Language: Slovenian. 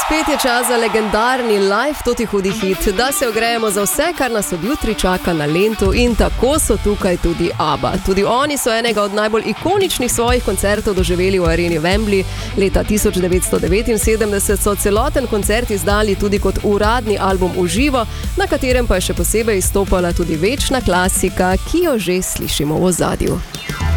Spet je čas za legendarni live Tutti hudi hit, da se ogrejemo za vse, kar nas od jutri čaka na Lentu, in tako so tukaj tudi ABBA. Tudi oni so enega od najbolj ikoničnih svojih koncertov doživeli v areni Wembley. Leta 1979 so celoten koncert izdali tudi kot uradni album v živo, na katerem pa je še posebej izstopala tudi večna klasika, ki jo že slišimo v ozadju.